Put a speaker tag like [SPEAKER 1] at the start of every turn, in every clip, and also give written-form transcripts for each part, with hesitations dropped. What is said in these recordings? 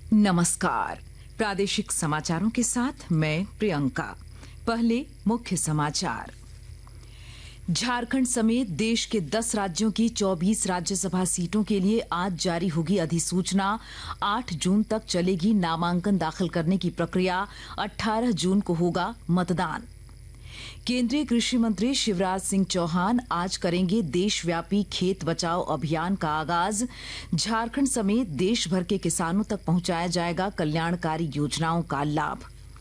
[SPEAKER 1] नमस्कार। प्रादेशिक समाचारों के साथ मैं प्रियंका। पहले मुख्य समाचार। झारखंड समेत देश के 10 राज्यों की 24 राज्यसभा सीटों के लिए आज जारी होगी अधिसूचना। 8 जून तक चलेगी नामांकन दाखिल करने की प्रक्रिया। 18 जून को होगा मतदान। केंद्रीय कृषि मंत्री शिवराज सिंह चौहान आज करेंगे देशव्यापी खेत बचाओ अभियान का आगाज। झारखंड समेत देश भर के किसानों तक पहुंचाया जाएगा कल्याणकारी योजनाओं का लाभ।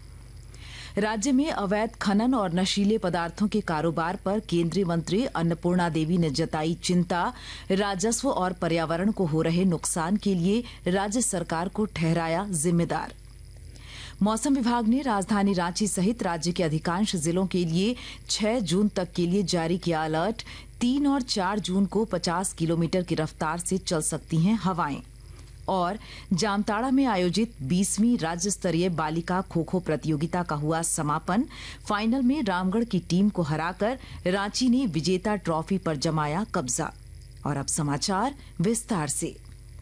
[SPEAKER 1] राज्य में अवैध खनन और नशीले पदार्थों के कारोबार पर केंद्रीय मंत्री अन्नपूर्णा देवी ने जताई चिंता। राजस्व और पर्यावरण को हो रहे नुकसान के लिए राज्य सरकार को ठहराया जिम्मेदार। मौसम विभाग ने राजधानी रांची सहित राज्य के अधिकांश जिलों के लिए 6 जून तक के लिए जारी किया अलर्ट। 3 और 4 जून को 50 किलोमीटर की रफ्तार से चल सकती हैं हवाएं। और जामताड़ा में आयोजित 20वीं राज्य स्तरीय बालिका खो खो प्रतियोगिता का हुआ समापन। फाइनल में रामगढ़ की टीम को हराकर रांची ने विजेता ट्रॉफी पर जमाया कब्जा। और अब समाचार विस्तार से।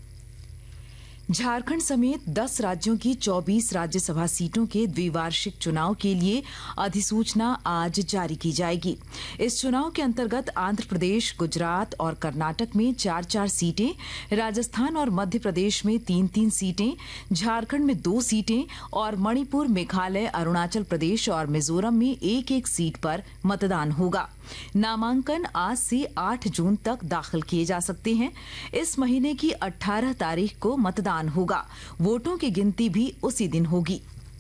[SPEAKER 1] झारखंड समेत 10 राज्यों की 24 राज्यसभा सीटों के द्विवार्षिक चुनाव के लिए अधिसूचना आज जारी की जाएगी। इस चुनाव के अंतर्गत आंध्र प्रदेश, गुजरात और कर्नाटक में 4-4 सीटें, राजस्थान और मध्य प्रदेश में 3-3 सीटें, झारखंड में 2 सीटें और मणिपुर, मेघालय, अरुणाचल प्रदेश और मिजोरम में 1-1 सीट पर मतदान होगा। नामांकन आज से 8 जून तक दाखिल किए जा सकते हैं। इस महीने की 18 तारीख को मतदान होगा। वोटों की गिनती भी उसी दिन होगी।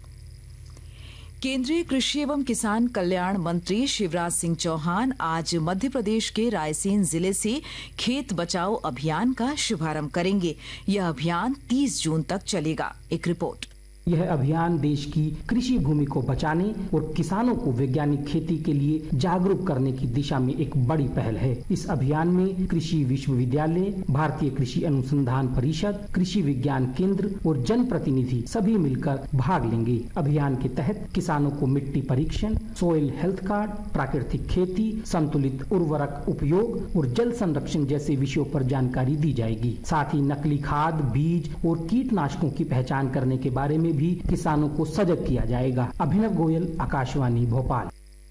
[SPEAKER 1] केंद्रीय कृषि एवं किसान कल्याण मंत्री शिवराज सिंह चौहान आज मध्य प्रदेश के रायसेन जिले से खेत बचाओ अभियान का शुभारंभ करेंगे। यह अभियान 30 जून तक चलेगा। एक रिपोर्ट।
[SPEAKER 2] यह अभियान देश की कृषि भूमि को बचाने और किसानों को वैज्ञानिक खेती के लिए जागरूक करने की दिशा में एक बड़ी पहल है। इस अभियान में कृषि विश्वविद्यालय, भारतीय कृषि अनुसंधान परिषद, कृषि विज्ञान केंद्र और जनप्रतिनिधि सभी मिलकर भाग लेंगे। अभियान के तहत किसानों को मिट्टी परीक्षण, सोइल हेल्थ कार्ड, प्राकृतिक खेती, संतुलित उर्वरक उपयोग और जल संरक्षण जैसे विषयों पर जानकारी दी जाएगी। साथ ही नकली खाद, बीज और कीटनाशकों की पहचान करने के बारे में भी किसानों को सजग किया जाएगा। अभिनव गोयल, आकाशवाणी भोपाल।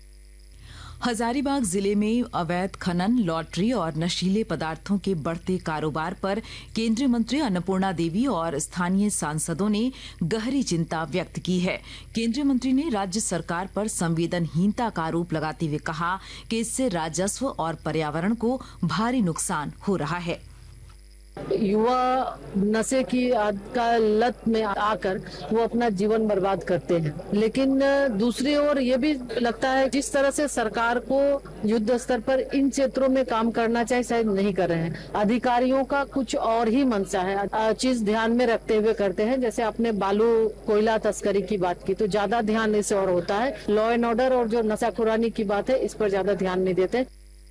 [SPEAKER 1] हजारीबाग जिले में अवैध खनन, लॉटरी और नशीले पदार्थों के बढ़ते कारोबार पर केंद्रीय मंत्री अन्नपूर्णा देवी और स्थानीय सांसदों ने गहरी चिंता व्यक्त की है। केंद्रीय मंत्री ने राज्य सरकार पर संवेदनहीनता का आरोप लगाते हुए कहा कि इससे राजस्व और पर्यावरण को भारी नुकसान हो रहा है।
[SPEAKER 3] युवा नशे की का लत में आकर वो अपना जीवन बर्बाद करते हैं। लेकिन दूसरी ओर ये भी लगता है जिस तरह से सरकार को युद्ध स्तर पर इन क्षेत्रों में काम करना चाहिए, शायद नहीं कर रहे हैं। अधिकारियों का कुछ और ही मंशा है, चीज ध्यान में रखते हुए करते हैं। जैसे आपने बालू कोयला तस्करी की बात की तो ज्यादा ध्यान इसे और होता है। लॉ एंड ऑर्डर और जो नशाखुरानी की बात है इस पर ज्यादा ध्यान नहीं देते।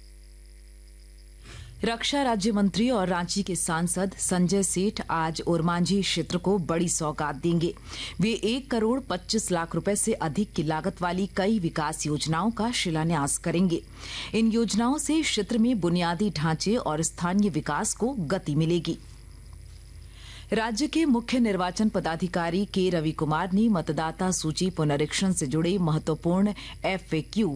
[SPEAKER 1] रक्षा राज्य मंत्री और रांची के सांसद संजय सेठ आज ओरमांझी क्षेत्र को बड़ी सौगात देंगे। वे 1 करोड़ 25 लाख रुपए से अधिक की लागत वाली कई विकास योजनाओं का शिलान्यास करेंगे। इन योजनाओं से क्षेत्र में बुनियादी ढांचे और स्थानीय विकास को गति मिलेगी। राज्य के मुख्य निर्वाचन पदाधिकारी के रवि कुमार ने मतदाता सूची पुनरीक्षण से जुड़े महत्वपूर्ण FAQ